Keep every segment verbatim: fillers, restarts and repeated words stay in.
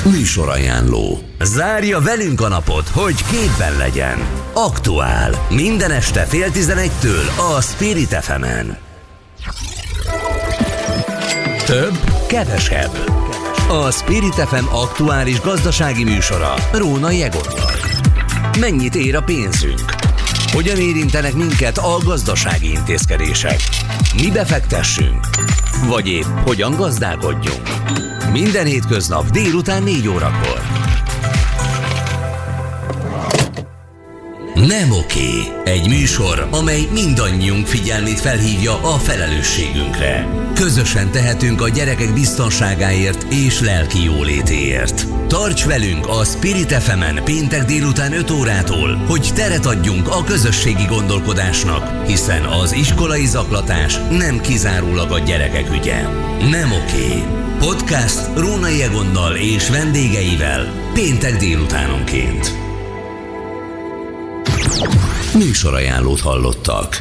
Műsorajánló. Zárja velünk a napot, hogy képben legyen. Aktuál. Minden este fél tizenegytől a Spirit ef emen. Több, kevesebb. A Spirit ef em aktuális gazdasági műsora Rónai Egonnal. Mennyit ér a pénzünk? Hogyan érintenek minket a gazdasági intézkedések? Mi befektessünk? Vagy épp hogyan gazdálkodjunk? Minden hétköznap délután négy órakor. Nem oké. Egy műsor, amely mindannyiunk figyelmét felhívja a felelősségünkre. Közösen tehetünk a gyerekek biztonságáért és lelki jólétéért. Tarts velünk a Spirit ef emen péntek délután öt órától, hogy teret adjunk a közösségi gondolkodásnak, hiszen az iskolai zaklatás nem kizárólag a gyerekek ügye. Nem oké. Podcast Rónai Egonnal és vendégeivel péntek délutánonként. Műsorajánlót hallottak.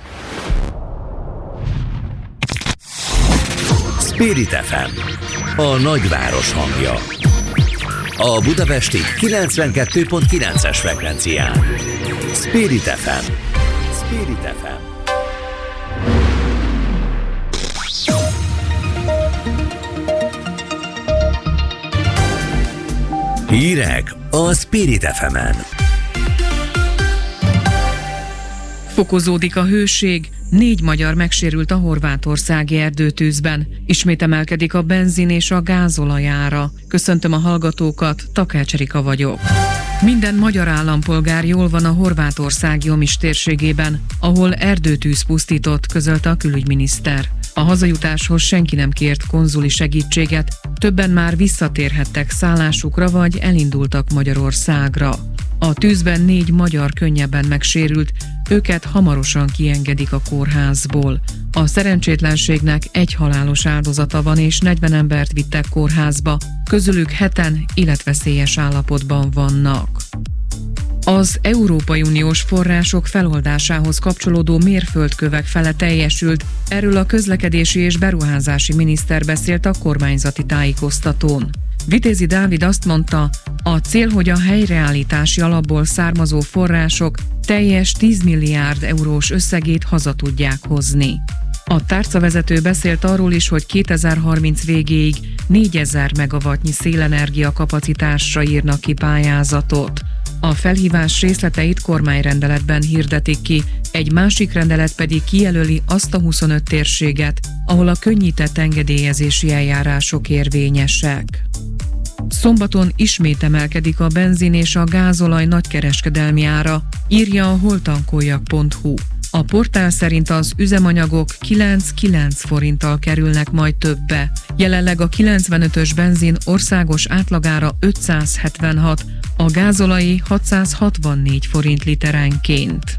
Spirit ef em, a nagyváros hangja. A budapesti kilencvenkettő pont kilences frekvencián. Spirit ef em. Spirit ef em. Hírek a Spirit ef emen. Fokozódik a hőség, négy magyar megsérült a horvátországi erdőtűzben. Ismét emelkedik a benzin és a gázolaj ára. Köszöntöm a hallgatókat, Takács Erika vagyok. Minden magyar állampolgár jól van a horvátország Jomiš térségében, ahol erdőtűz pusztított, közölte a külügyminiszter. A hazajutáshoz senki nem kért konzuli segítséget, többen már visszatérhettek szállásukra vagy elindultak Magyarországra. A tűzben négy magyar könnyebben megsérült, őket hamarosan kiengedik a kórházból. A szerencsétlenségnek egy halálos áldozata van és negyven embert vittek kórházba, közülük heten életveszélyes állapotban vannak. Az Európai Uniós források feloldásához kapcsolódó mérföldkövek fele teljesült, erről a közlekedési és beruházási miniszter beszélt a kormányzati tájékoztatón. Vitézi Dávid azt mondta, a cél, hogy a helyreállítási alapból származó források teljes tíz milliárd eurós összegét haza tudják hozni. A tárcavezető beszélt arról is, hogy kétezer-harminc végéig négyezer megawattnyi szélenergia kapacitásra írnak ki pályázatot. A felhívás részleteit kormányrendeletben hirdetik ki, egy másik rendelet pedig kijelöli azt a huszonöt térséget, ahol a könnyített engedélyezési eljárások érvényesek. Szombaton ismét emelkedik a benzin és a gázolaj nagykereskedelmi ára, írja a holtankoljak pont hu. A portál szerint az üzemanyagok kilenc-kilenc forinttal kerülnek majd többe. Jelenleg a kilencvenötös benzin országos átlagára ötszázhetvenhat, a gázolai hatszázhatvannégy forint literenként.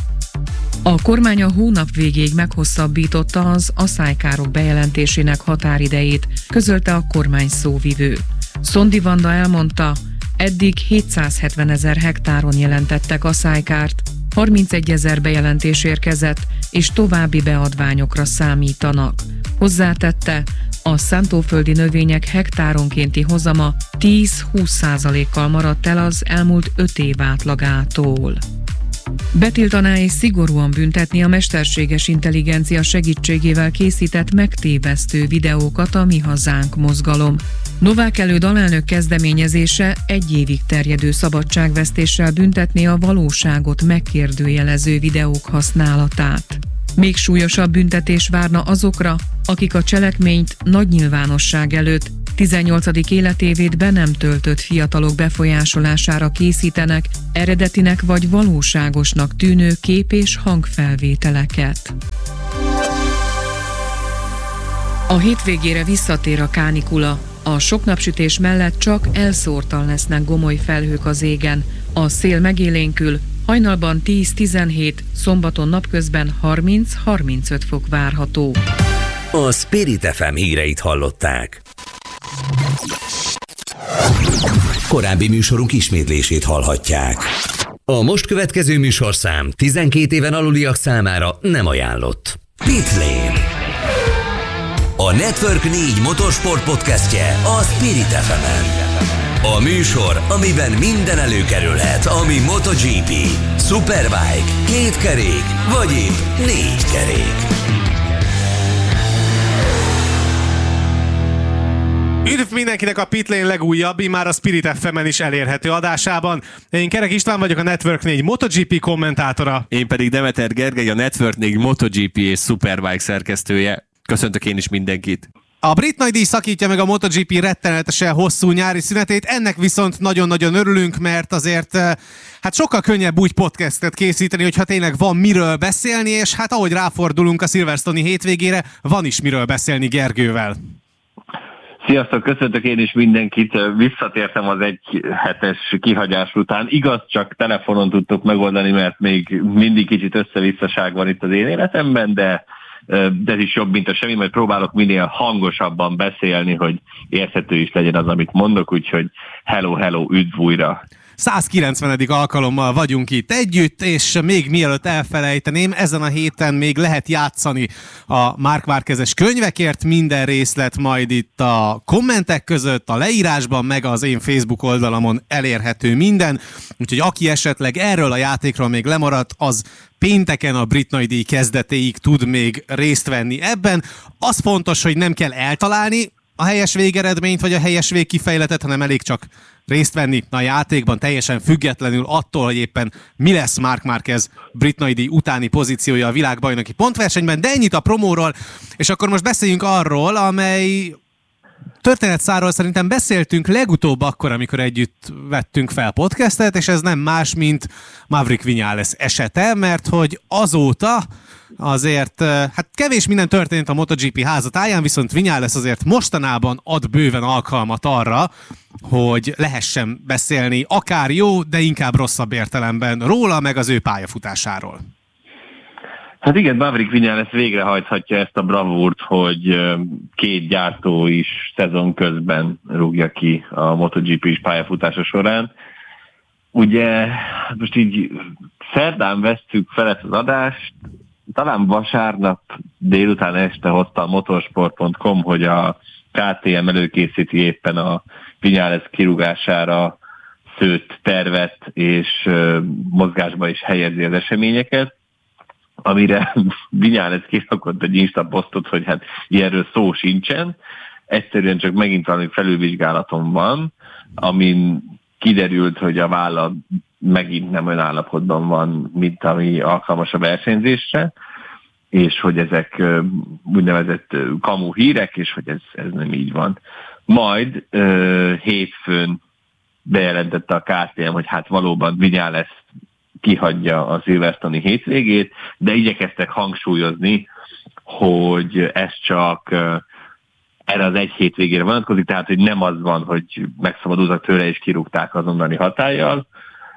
A kormány a hónap végéig meghosszabbította az asszálykárok bejelentésének határidejét, közölte a kormány szóvivő. Szondi Vanda elmondta, eddig hétszázhetvenezer hektáron jelentettek asszálykárt, harmincegyezer bejelentés érkezett, és további beadványokra számítanak. Hozzátette, a szántóföldi növények hektáronkénti hozama tíz-húsz százalékkal maradt el az elmúlt öt év átlagától. Betiltaná és szigorúan büntetni a mesterséges intelligencia segítségével készített megtévesztő videókat a Mi Hazánk mozgalom. Novák előd alelnök kezdeményezése egy évig terjedő szabadságvesztéssel büntetné a valóságot megkérdőjelező videók használatát. Még súlyosabb büntetés várna azokra, akik a cselekményt nagy nyilvánosság előtt, tizennyolcadik életévét be nem töltött fiatalok befolyásolására készítenek eredetinek vagy valóságosnak tűnő kép- és hangfelvételeket. A hétvégére visszatér a kánikula. A sok napsütés mellett csak elszórtan lesznek gomoly felhők az égen. A szél megélénkül, hajnalban tíz-tizenhét, szombaton napközben harminc-harmincöt fok várható. A Spirit ef em híreit hallották. Korábbi műsorunk ismétlését hallhatják. A most következő műsorszám tizenkét éven aluliak számára nem ajánlott. Pit Lane. A Network négy motorsport podcastje a Spirit ef emen. A műsor, amiben minden előkerülhet, ami MotoGP, Superbike, két kerék, vagy épp négy kerék. Üdv mindenkinek a Pitlane legújabb, már a Spirit ef emen is elérhető adásában. Én Kerek István vagyok, a Network négy MotoGP kommentátora. Én pedig Demeter Gergely, a Network négy MotoGP és Superbike szerkesztője. Köszöntök én is mindenkit. A brit nagydíj szakítja meg a MotoGP rettenetesen hosszú nyári szünetét, ennek viszont nagyon-nagyon örülünk, mert azért hát sokkal könnyebb úgy podcastet készíteni, hogyha tényleg van miről beszélni, és hát ahogy ráfordulunk a Silverstone-i hétvégére, van is miről beszélni Gergővel. Sziasztok, köszöntök én is mindenkit. Visszatértem az egy hetes kihagyás után. Igaz, csak telefonon tudtuk megoldani, mert még mindig kicsit összevisszaság van itt az én életemben, de, de ez is jobb, mint a semmi, mert próbálok minél hangosabban beszélni, hogy érthető is legyen az, amit mondok, úgyhogy hello, hello, üdv újra! százkilencvenedik alkalommal vagyunk itt együtt, és még mielőtt elfelejteném, ezen a héten még lehet játszani a Marc Márquezes könyvekért, minden részlet majd itt a kommentek között, a leírásban, meg az én Facebook oldalamon elérhető minden, úgyhogy aki esetleg erről a játékról még lemaradt, az pénteken a brit nagydíj kezdetéig tud még részt venni ebben. Az fontos, hogy nem kell eltalálni a helyes végeredményt, vagy a helyes végkifejletet, hanem elég csak részt venni a játékban, teljesen függetlenül attól, hogy éppen mi lesz Marc Márquez brit nagydíj utáni pozíciója a világbajnoki pontversenyben, de ennyit a promóról, és akkor most beszéljünk arról, amely történetszárról szerintem beszéltünk legutóbb akkor, amikor együtt vettünk fel podcastet, és ez nem más, mint Maverick Viñales esete, mert hogy azóta azért, hát kevés minden történt a MotoGP házatáján, viszont Viñales azért mostanában ad bőven alkalmat arra, hogy lehessen beszélni akár jó, de inkább rosszabb értelemben róla, meg az ő pályafutásáról. Hát igen, Maverick Viñales végrehajthatja ezt a bravúrt, hogy két gyártó is szezon közben rúgja ki a MotoGP-s pályafutása során. Ugye most így szerdán vesztük fel ezt az adást, talán vasárnap délután este hozta a motorsport pont com, hogy a ká té em előkészíti éppen a Viñales kirúgására szőtt tervet, és mozgásba is helyezi az eseményeket, amire Viñales kirakott egy Insta posztot, hogy hát ilyenről szó sincsen, egyszerűen csak megint valami felülvizsgálaton van, amin kiderült, hogy a vállalat megint nem olyan állapotban van, mint ami alkalmas a versenyzésre, és hogy ezek úgynevezett kamu hírek, és hogy ez, ez nem így van. Majd uh, hétfőn bejelentette a ká té em, hogy hát valóban Viñales kihagyja a Silverstone-i hétvégét, de igyekeztek hangsúlyozni, hogy ez csak uh, erre az egy hétvégére vonatkozik, tehát hogy nem az van, hogy megszabadultak tőle és kirúgták azonnali hatállyal.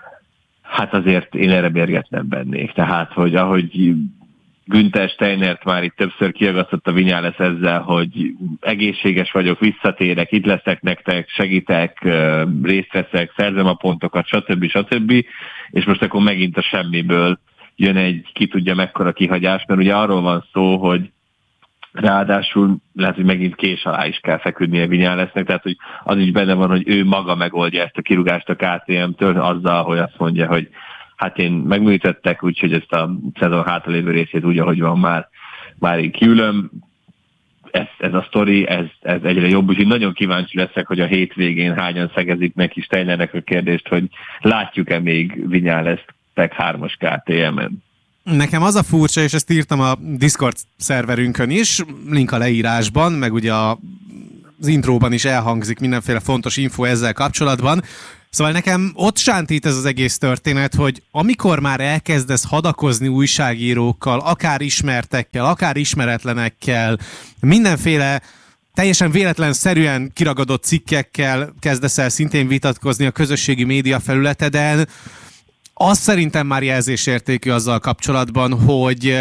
Hát azért én erre mérget nem bennék. Tehát, hogy ahogy Günther Steinert már itt többször kiagasztotta Viñales ezzel, hogy egészséges vagyok, visszatérek, itt leszek nektek, segítek, részt veszek, szerzem a pontokat, stb. stb. És most akkor megint a semmiből jön egy ki tudja mekkora kihagyás, mert ugye arról van szó, hogy ráadásul lehet, hogy megint kés alá is kell feküdnie Viñalesnek, tehát hogy az is benne van, hogy ő maga megoldja ezt a kirúgást a ká té em-től azzal, hogy azt mondja, hogy hát én megműtöttek, úgyhogy ezt a szezon hátralévő részét úgy, ahogy van már, már én kiülöm. Ez, ez a sztori, ez, ez egyre jobb, úgyhogy nagyon kíváncsi leszek, hogy a hétvégén hányan szegezik neki Steinernek a kérdést, hogy látjuk-e még Viñalest Tech hármas ká té em-en. Nekem az a furcsa, és ezt írtam a Discord szerverünkön is, link a leírásban, meg ugye a, az intróban is elhangzik mindenféle fontos info ezzel kapcsolatban. Szóval nekem ott sántít ez az egész történet, hogy amikor már elkezdesz hadakozni újságírókkal, akár ismertekkel, akár ismeretlenekkel, mindenféle teljesen véletlenszerűen kiragadott cikkekkel kezdesz el szintén vitatkozni a közösségi média felületeden, az szerintem már jelzésértékű azzal kapcsolatban, hogy,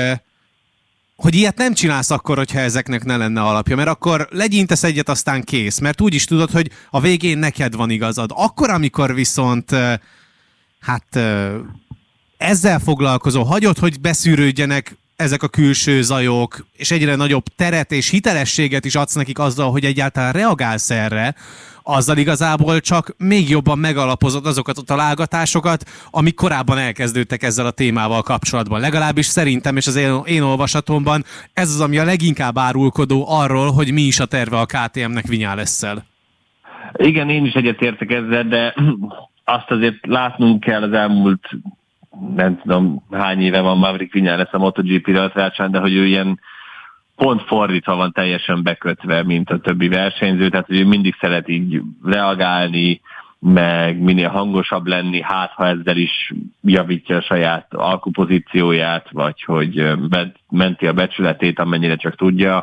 hogy ilyet nem csinálsz akkor, hogyha ezeknek ne lenne alapja, mert akkor legyintesz egyet, aztán kész, mert úgy is tudod, hogy a végén neked van igazad. Akkor, amikor viszont hát ezzel foglalkozó, hagyod, hogy beszűrődjenek ezek a külső zajok, és egyre nagyobb teret és hitelességet is adsz nekik azzal, hogy egyáltalán reagálsz erre, azzal igazából csak még jobban megalapozod azokat a találgatásokat, amik korábban elkezdődtek ezzel a témával kapcsolatban. Legalábbis szerintem, és az én, én olvasatomban ez az, ami a leginkább árulkodó arról, hogy mi is a terve a ká té em-nek Viñalessel. Igen, én is egyetértek ezzel, de azt azért látnunk kell az elmúlt, nem tudom hány éve van Maverick Viñales a MotoGP-re rácsán, de hogy ő ilyen pont fordítva van teljesen bekötve, mint a többi versenyző, tehát hogy ő mindig szeret így reagálni, meg minél hangosabb lenni, hát ha ezzel is javítja a saját alkupozícióját, vagy hogy menti a becsületét, amennyire csak tudja.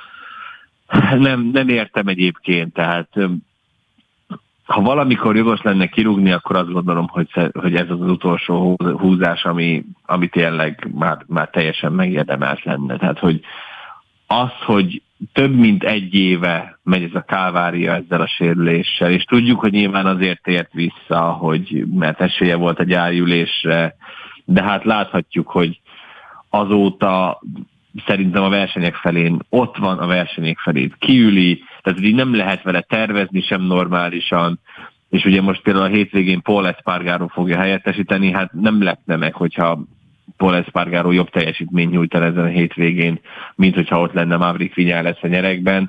Nem, nem értem egyébként, tehát ha valamikor jogos lenne kirúgni, akkor azt gondolom, hogy, hogy ez az, az utolsó húzás, ami, ami tényleg már, már teljesen megérdemelt lenne. Tehát, hogy az, hogy több mint egy éve megy ez a kávária ezzel a sérüléssel, és tudjuk, hogy nyilván azért tért vissza, hogy mert esélye volt a gyáriülésre, de hát láthatjuk, hogy azóta szerintem a versenyek felén ott van, a versenyek felét kiüli, tehát így nem lehet vele tervezni sem normálisan, és ugye most például a hétvégén Pol Espargaró fogja helyettesíteni, hát nem lepne meg, hogyha Pol Espargaró jobb teljesítményt nyújt el ezen a hétvégén, mint hogyha ott lenne Maverick Viñales a nyerekben.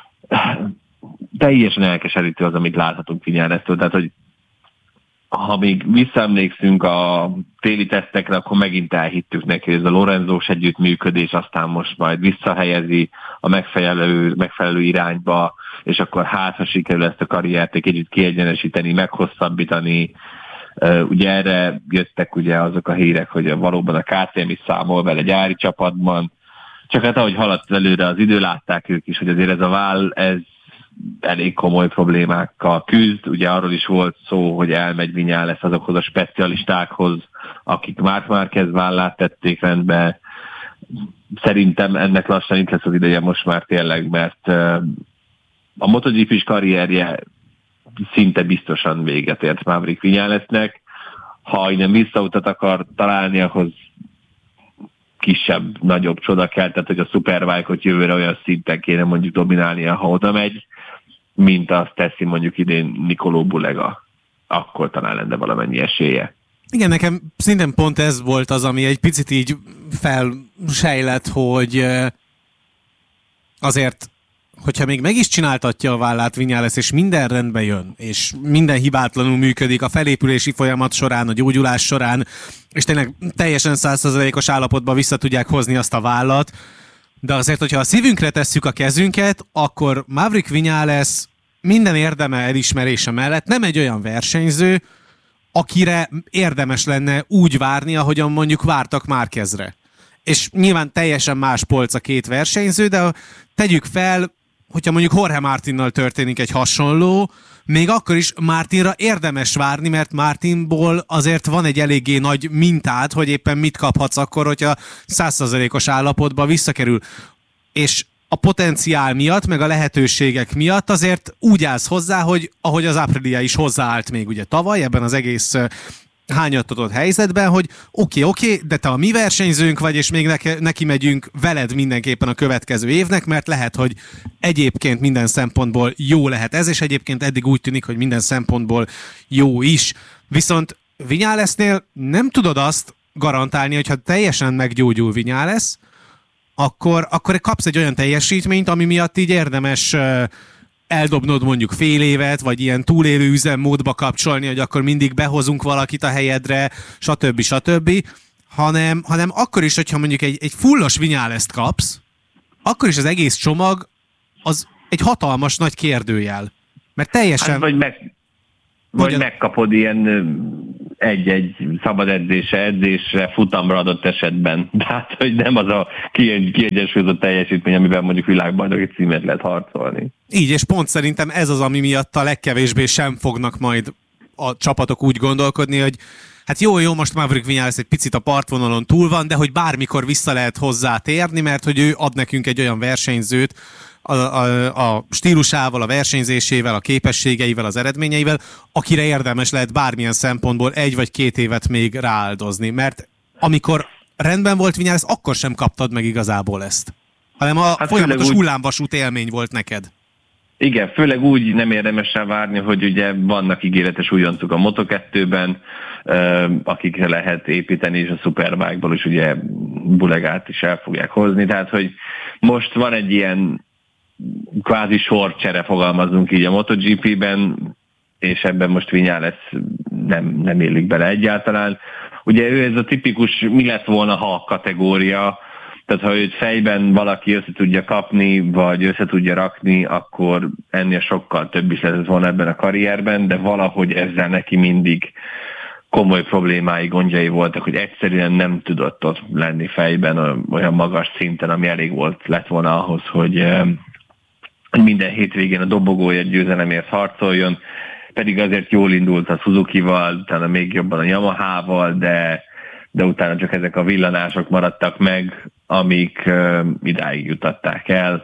Teljesen elkeserítő az, amit láthatunk Viñalestől, tehát hogy ha még visszaemlékszünk a téli tesztekre, akkor megint elhittük neki, hogy ez a Lorenzós együttműködés aztán most majd visszahelyezi a megfelelő, megfelelő irányba, és akkor hát, ha sikerül ezt a karriert egy kicsit kiegyenesíteni, meghosszabbítani. Ugye erre jöttek ugye azok a hírek, hogy valóban a ká té em is számol vele gyári csapatban, csak hát ahogy haladt előre az idő, látták ők is, hogy azért ez a váll, ez elég komoly problémákkal küzd. Ugye arról is volt szó, hogy elmegy Viñales azokhoz a specialistákhoz, akik Marc Márquez vállát tették rendbe. Szerintem ennek lassan itt lesz az ideje most már tényleg, mert a MotoGP-s karrierje szinte biztosan véget ért Maverick Viñalesnek. Ha innen visszautat akar találni, ahhoz kisebb, nagyobb csoda kell, tehát hogy a Superbike-ot jövőre olyan szinten kéne mondjuk dominálnia, ha oda megy, mint azt teszi mondjuk idén Nicolò Bulega. Akkor talán lenne valamennyi esélye. Igen, nekem szintén pont ez volt az, ami egy picit így felsejlett, hogy azért, hogyha még meg is csináltatja a vállát Viñales, és minden rendbe jön, és minden hibátlanul működik a felépülési folyamat során, a gyógyulás során, és tényleg teljesen száz százalékos állapotban vissza tudják hozni azt a vállat, de azért, hogyha a szívünkre tesszük a kezünket, akkor Maverick Viñales minden érdeme elismerése mellett nem egy olyan versenyző, akire érdemes lenne úgy várni, ahogyan mondjuk vártak Márquezre. És nyilván teljesen más polc a két versenyző, de tegyük fel, hogyha mondjuk Jorge Martinnal történik egy hasonló, még akkor is Martinra érdemes várni, mert Martinból azért van egy eléggé nagy mintád, hogy éppen mit kaphatsz akkor, hogyha száz százalékos állapotba visszakerül. És a potenciál miatt, meg a lehetőségek miatt azért úgy állsz hozzá, hogy ahogy az Aprilia is hozzáállt még ugye tavaly ebben az egész hányattatott helyzetben, hogy oké, okay, oké, okay, de te a mi versenyzőnk vagy, és még neke, neki megyünk veled mindenképpen a következő évnek, mert lehet, hogy egyébként minden szempontból jó lehet ez, és egyébként eddig úgy tűnik, hogy minden szempontból jó is. Viszont Viñalesnél nem tudod azt garantálni, hogyha teljesen meggyógyul Viñales, akkor, akkor kapsz egy olyan teljesítményt, ami miatt így érdemes eldobnod mondjuk fél évet, vagy ilyen túlélő üzemmódba kapcsolni, hogy akkor mindig behozunk valakit a helyedre, stb. stb. Hanem, hanem akkor is, hogyha mondjuk egy, egy fullos Viñalest kapsz, akkor is az egész csomag az egy hatalmas nagy kérdőjel. Mert teljesen... Hát vagy meg, vagy Ugyan... megkapod ilyen egy-egy szabad edzésre, edzésre, futamra adott esetben. Tehát, hogy nem az a kiegyensúlyozott teljesítmény, amiben mondjuk világbajnoki címet lehet harcolni. Így, és pont szerintem ez az, ami miatt a legkevésbé sem fognak majd a csapatok úgy gondolkodni, hogy hát jó, jó, most Maverick Viñales egy picit a partvonalon túl van, de hogy bármikor vissza lehet hozzá térni, mert hogy ő ad nekünk egy olyan versenyzőt, A, a, a stílusával, a versenyzésével, a képességeivel, az eredményeivel, akire érdemes lehet bármilyen szempontból egy vagy két évet még rááldozni. Mert amikor rendben volt Vinyales, akkor sem kaptad meg igazából ezt. Hanem a hát folyamatos úgy... hullámvasút élmény volt neked. Igen, főleg úgy nem érdemes rá várni, hogy ugye vannak ígéretes újoncok a Moto kettőben, akikre lehet építeni, és a Superbike-ból is ugye Bulegát is el fogják hozni. Tehát, hogy most van egy ilyen kvázi sorcsere, fogalmazunk így a MotoGP-ben, és ebben most Vinyales nem, nem élik bele egyáltalán. Ugye ő ez a tipikus mi lett volna ha kategória, tehát ha őt fejben valaki össze tudja kapni, vagy össze tudja rakni, akkor ennél sokkal több is lehetett volna ebben a karrierben, de valahogy ezzel neki mindig komoly problémái, gondjai voltak, hogy egyszerűen nem tudott ott lenni fejben olyan magas szinten, ami elég volt, lett volna ahhoz, hogy minden hétvégén a dobogóért, győzelemért harcoljon, pedig azért jól indult a Suzukival, utána még jobban a Yamahával, de, de utána csak ezek a villanások maradtak meg, amik uh, idáig jutatták el.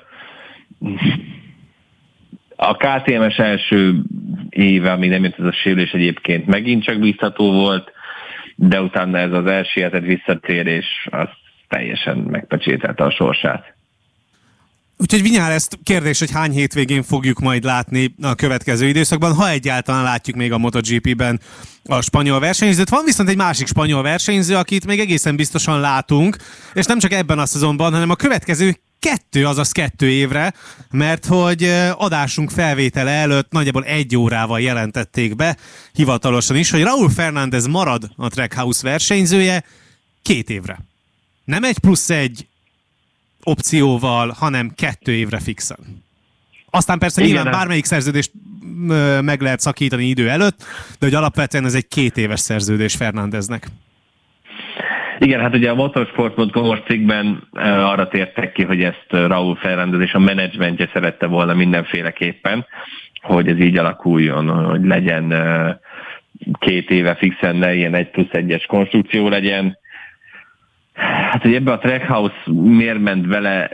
A ká té em-es első éve, ami nem jött ez a sérülés, egyébként megint csak biztató volt, de utána ez az elsietett visszatérés, az teljesen megpecsételte a sorsát. Úgyhogy Vinyales, kérdés, hogy hány hétvégén fogjuk majd látni a következő időszakban, ha egyáltalán látjuk még a MotoGP-ben a spanyol versenyzőt. Van viszont egy másik spanyol versenyző, akit még egészen biztosan látunk, és nem csak ebben a szezonban, hanem a következő kettő, azaz kettő évre, mert hogy adásunk felvétele előtt nagyjából egy órával jelentették be, hivatalosan is, hogy Raúl Fernández marad a Trackhouse versenyzője két évre. Nem egy plusz egy opcióval, hanem kettő évre fixen. Aztán persze igen, nyilván bármelyik szerződést meg lehet szakítani idő előtt, de hogy alapvetően ez egy két éves szerződés Fernándeznek. Igen, hát ugye a motorsport pont com-os cikkben arra tértek ki, hogy ezt Raúl Fernández és a menedzsmentje szerette volna mindenféleképpen, hogy ez így alakuljon, hogy legyen két éve fixen, ne ilyen egy plusz egyes konstrukció legyen. Hát, hogy ebbe a Trackhouse miért ment vele,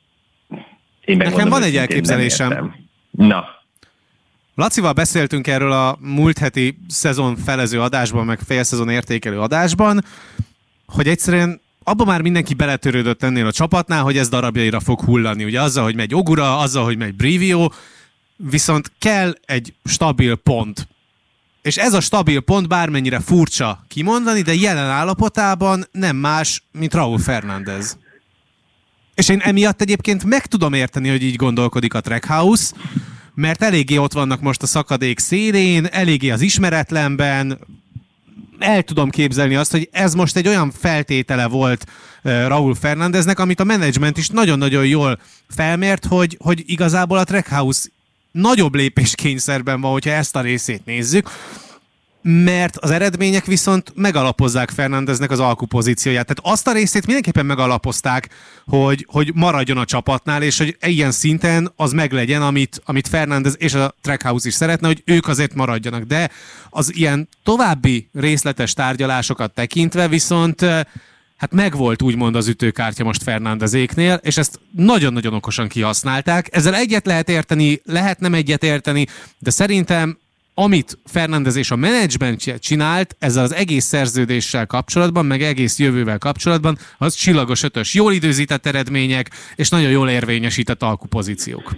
én nekem van egy elképzelésem. Na. Lacival beszéltünk erről a múlt heti szezon felező adásban, meg félszezon értékelő adásban, hogy egyszerűen abban már mindenki beletörődött ennél a csapatnál, hogy ez darabjaira fog hullani. Ugye azzal, hogy megy Ogura, azzal, hogy megy Brivio, viszont kell egy stabil pont. És ez a stabil pont bármennyire furcsa kimondani, de jelen állapotában nem más, mint Raúl Fernández. És én emiatt egyébként meg tudom érteni, hogy így gondolkodik a Trackhouse, mert eléggé ott vannak most a szakadék szélén, eléggé az ismeretlenben. El tudom képzelni azt, hogy ez most egy olyan feltétele volt uh, Raúl Fernándeznek, amit a menedzsment is nagyon-nagyon jól felmért, hogy, hogy igazából a Trackhouse nagyobb lépéskényszerben van, hogyha ezt a részét nézzük, mert az eredmények viszont megalapozzák Fernándeznek az alkupozícióját. Tehát azt a részét mindenképpen megalapozták, hogy, hogy maradjon a csapatnál, és hogy ilyen szinten az meglegyen, amit, amit Fernández és a Trackhouse is szeretne, hogy ők azért maradjanak. De az ilyen további részletes tárgyalásokat tekintve viszont hát megvolt úgymond az ütőkártya most Fernándezéknél, és ezt nagyon-nagyon okosan kihasználták. Ezzel egyet lehet érteni, lehet nem egyet érteni, de szerintem amit Fernández és a menedzsmentje csinált ezzel az egész szerződéssel kapcsolatban, meg egész jövővel kapcsolatban, az csillagos ötös. Jól időzített eredmények, és nagyon jól érvényesített alkupozíciók.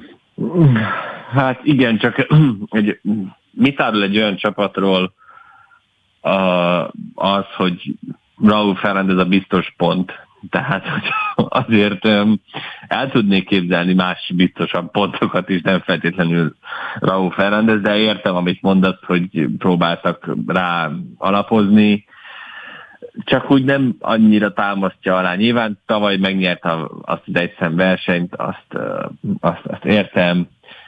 Hát igen, csak egy, mit árul egy olyan csapatról az, hogy Raúl Fernández a biztos pont. Tehát azért el tudnék képzelni más biztosabb pontokat is, nem feltétlenül Raúl Fernández, de értem, amit mondasz, hogy próbáltak rá alapozni, csak úgy nem annyira támasztja alá. Nyilván tavaly megnyerte azt az egyszem versenyt, azt, azt, azt értem,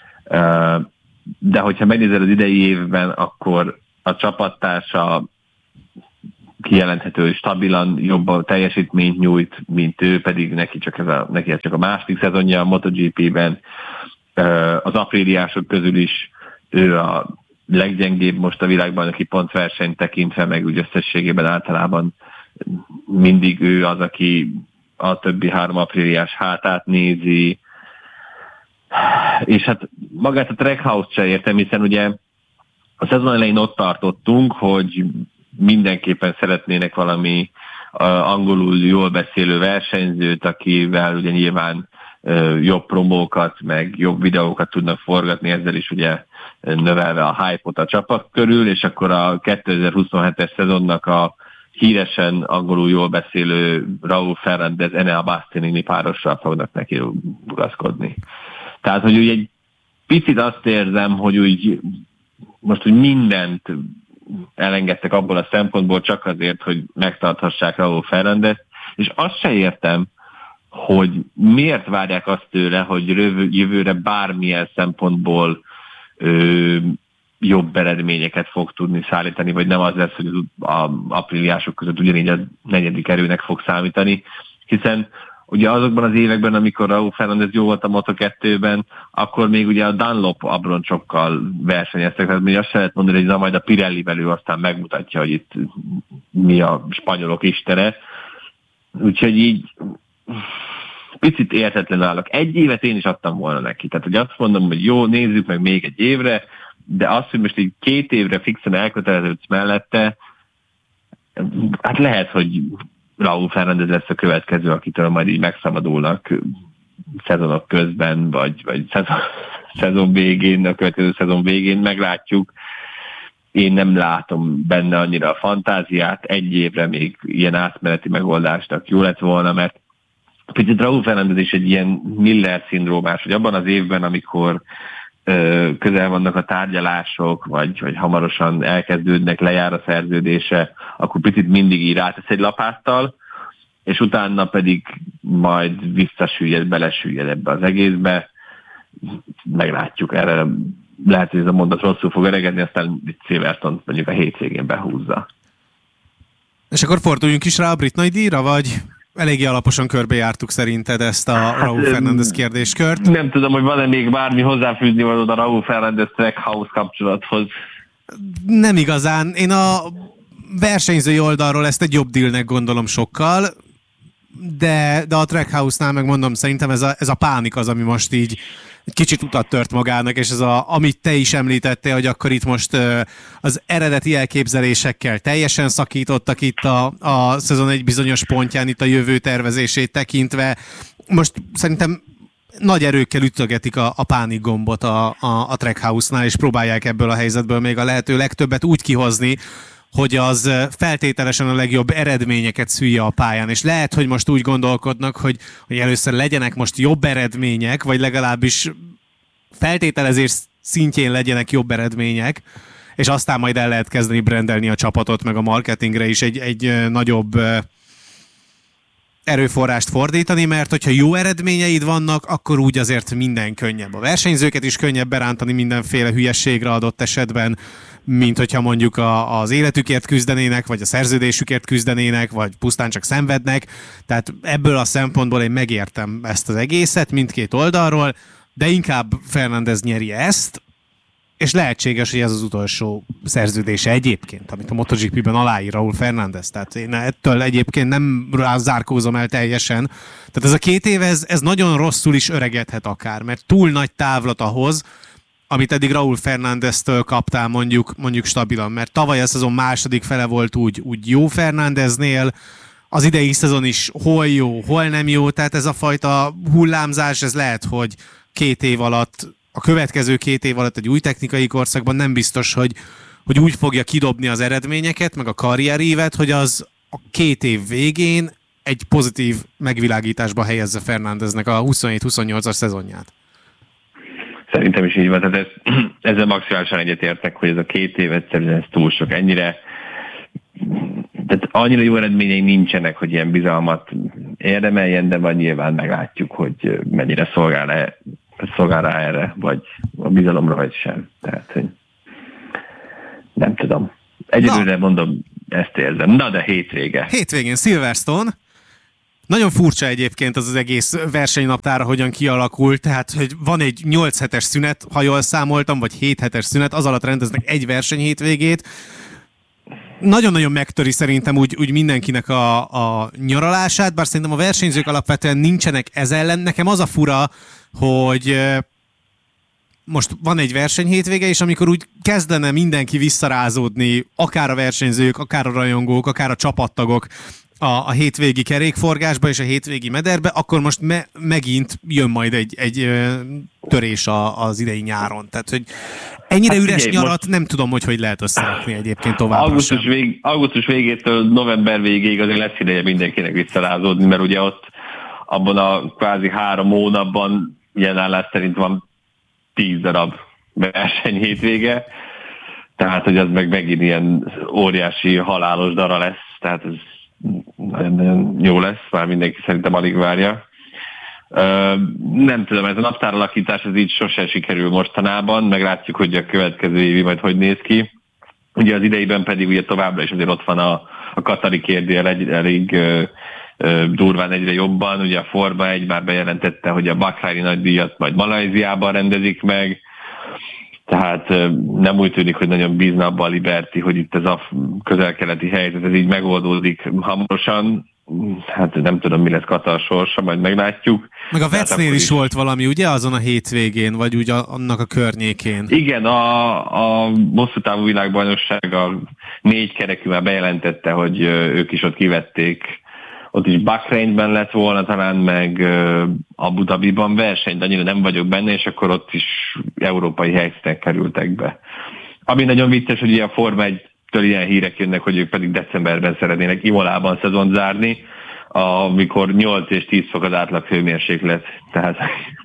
de hogyha megnézed az idei évben, akkor a csapattársa kijelenthető, hogy stabilan jobb teljesítményt nyújt, mint ő, pedig neki csak ez a, neki ez csak a második szezonja a MotoGP-ben. Az apríliások közül is ő a leggyengébb most a világbajnoki pontversenyt tekintve, meg úgy összességében általában mindig ő az, aki a többi három apríliás hátát nézi. És hát magát a Trackhouse-t se értem, hiszen ugye a szezon elején ott tartottunk, hogy mindenképpen szeretnének valami angolul jól beszélő versenyzőt, akivel ugye nyilván jobb promókat, meg jobb videókat tudnak forgatni, ezzel is ugye növelve a hype-ot a csapat körül, és akkor a kétezer-huszonhetes szezonnak a híresen angolul jól beszélő Raúl Fernández Enea Bastianini párossal fognak neki rugaszkodni. Tehát, hogy úgy egy picit azt érzem, hogy úgy most úgy mindent elengedtek abból a szempontból csak azért, hogy megtarthassák Raúl Fernández, és azt se értem, hogy miért várják azt tőle, hogy jövőre bármilyen szempontból ö, jobb eredményeket fog tudni szállítani, vagy nem az lesz, hogy az apríliások között ugyanígy a negyedik erőnek fog számítani, hiszen ugye azokban az években, amikor Raúl Fernández jó volt a Moto kettőben, akkor még ugye a Dunlop abroncsokkal versenyeztek, tehát még azt se lehet mondani, hogy na majd a Pirellivel ő aztán megmutatja, hogy itt mi a spanyolok istere. Úgyhogy így picit értetlen állok. Egy évet én is adtam volna neki. Tehát, hogy azt mondom, hogy jó, nézzük meg még egy évre, de azt, hogy most így két évre fixen elköteleződsz mellette, hát lehet, hogy Raúl Fernández lesz a következő, akitől majd így megszabadulnak szezonok közben, vagy, vagy szezon, szezon végén, a következő szezon végén, meglátjuk. Én nem látom benne annyira a fantáziát, egy évre még ilyen átmeneti megoldásnak jó lett volna, mert picit Raúl Fernández is egy ilyen Miller-szindrómás, hogy abban az évben, amikor ö, közel vannak a tárgyalások, vagy, vagy hamarosan elkezdődnek, lejár a szerződése, akkor picit mindig így rátesz egy lapáttal, és utána pedig majd visszasüllyed, belesüllyed ebbe az egészbe. Meglátjuk erre. Lehet, hogy ez a mondat rosszul fog öregedni, aztán itt Silverstone mondjuk a hétvégén behúzza. És akkor forduljunk is rá a brit nagydíjra, vagy eléggé alaposan körbejártuk szerinted ezt a hát, Raúl Fernández kérdéskört? Nem tudom, hogy van-e még bármi hozzáfűzni valód a Raúl Fernández Trackhouse kapcsolathoz. Nem igazán. Én a versenyzői oldalról ezt egy jobb dealnek gondolom sokkal, de, de a Trackhouse-nál megmondom, szerintem ez a, ez a pánik az, ami most így egy kicsit utat tört magának, és ez a, amit te is említettél, hogy akkor itt most az eredeti elképzelésekkel teljesen szakítottak itt a, a szezon egy bizonyos pontján, itt a jövő tervezését tekintve. Most szerintem nagy erőkkel ütögetik a, a pánik gombot a, a, a Trackhouse-nál, és próbálják ebből a helyzetből még a lehető legtöbbet úgy kihozni, hogy az feltételesen a legjobb eredményeket szülje a pályán. És lehet, hogy most úgy gondolkodnak, hogy, hogy először legyenek most jobb eredmények, vagy legalábbis feltételezés szintjén legyenek jobb eredmények, és aztán majd el lehet kezdeni brandelni a csapatot, meg a marketingre is egy, egy nagyobb erőforrást fordítani, mert hogyha jó eredményeid vannak, akkor úgy azért minden könnyebb. A versenyzőket is könnyebb berántani mindenféle hülyességre adott esetben, mint hogyha mondjuk a, az életükért küzdenének, vagy a szerződésükért küzdenének, vagy pusztán csak szenvednek. Tehát ebből a szempontból én megértem ezt az egészet mindkét oldalról, de inkább Fernández nyeri ezt, és lehetséges, hogy ez az utolsó szerződése egyébként, amit a MotoGP-ben aláír Raúl Fernández. Tehát én ettől egyébként nem zárkózom el teljesen. Tehát ez a két év, ez, ez nagyon rosszul is öregedhet akár, mert túl nagy távlat ahhoz, amit eddig Raúl Fernándeztől kaptál mondjuk, mondjuk stabilan, mert tavaly a szezon második fele volt úgy, úgy jó Fernándeznél, az idei szezon is hol jó, hol nem jó, tehát ez a fajta hullámzás, ez lehet, hogy két év alatt, a következő két év alatt egy új technikai korszakban nem biztos, hogy, hogy úgy fogja kidobni az eredményeket, meg a karrierévet, hogy az a két év végén egy pozitív megvilágításba helyezze Fernándeznek a huszonhét-huszonnyolcas szezonját. Szerintem is így van, tehát ez, ezzel maximálisan egyetértek, hogy ez a két év egyszerűen ez túl sok. Ennyire, tehát annyira jó eredményei nincsenek, hogy ilyen bizalmat érdemeljen, de majd nyilván meglátjuk, hogy mennyire szolgál, szolgál rá erre, vagy a bizalomra, vagy sem. Tehát, hogy nem tudom. Egyelőre mondom, ezt érzem. Na, de hétvége. Hétvégén Silverstone. Nagyon furcsa egyébként az az egész versenynaptára, hogyan kialakult, tehát hogy van egy nyolc hetes szünet, ha jól számoltam, vagy hét hetes szünet, az alatt rendeznek egy verseny hétvégét. Nagyon-nagyon megtöri szerintem úgy, úgy mindenkinek a, a nyaralását, bár szerintem a versenyzők alapvetően nincsenek ez ellen. Nekem az a fura, hogy most van egy verseny hétvége, és amikor úgy kezdene mindenki visszarázódni, akár a versenyzők, akár a rajongók, akár a csapattagok, a, a hétvégi kerékforgásba és a hétvégi mederbe, akkor most me, megint jön majd egy, egy ö, törés a, az idei nyáron. Tehát, hogy ennyire hát, üres nyarat most nem tudom, hogy hogy lehet összerakni egyébként továbbra augusztus, vég, augusztus végétől november végéig azért lesz ideje mindenkinek visszarázódni, mert ugye ott abban a kvázi három hónapban ilyen állás szerint van tíz darab verseny hétvége, tehát hogy az meg megint ilyen óriási halálos dara lesz, tehát ez nagyon jó lesz, már mindenki szerintem alig várja. Uh, nem tudom, ez a naptáralakítás ez így sosem sikerül mostanában, meglátjuk, hogy a következő évi majd hogy néz ki. Ugye az idejében pedig ugye továbbra is azért ott van a, a katari kérdél egy, elég uh, uh, durván egyre jobban, ugye a Forma egy már bejelentette, hogy a Bahraini nagydíjat majd Malajziában rendezik meg, tehát uh, nem úgy tűnik, hogy nagyon bízna abba a Liberty, hogy itt ez a közel-keleti helyzet, ez így megoldódik hamarosan. Hát nem tudom, mi lesz Katar sorsa, majd meglátjuk. Meg a Vecnél is, is volt valami, ugye, azon a hétvégén, vagy úgy a, annak a környékén. Igen, a, a hosszú távú világbajnokság a négy kerekű már bejelentette, hogy ők is ott kivették. Ott is Bahreinben lett volna talán, meg Abu Dhabiban verseny, de annyira nem vagyok benne, és akkor ott is európai helyszínek kerültek be. Ami nagyon vicces, hogy ugye a Forma egy től ilyen hírek jönnek, hogy ők pedig decemberben szeretnének Imolában szezont zárni, amikor nyolc és tíz fok az átlag hőmérséklet. Tehát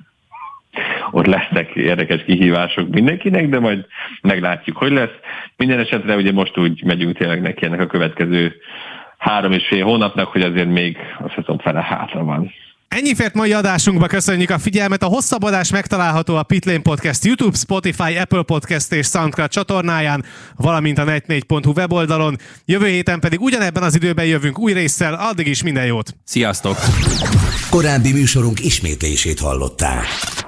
ott lesznek érdekes kihívások mindenkinek, de majd meglátjuk, hogy lesz. Minden esetre ugye most úgy megyünk tényleg neki ennek a következő három és fél hónapnak, hogy azért még a szezon fele hátra van. Ennyi fért mai adásunkba, köszönjük a figyelmet. A hosszabb adás megtalálható a Pitlane Podcast YouTube, Spotify, Apple Podcast és SoundCloud csatornáján, valamint a net négy pont hu weboldalon. Jövő héten pedig ugyanebben az időben jövünk új résszel, addig is minden jót! Sziasztok! Korábbi műsorunk ismétlését hallották.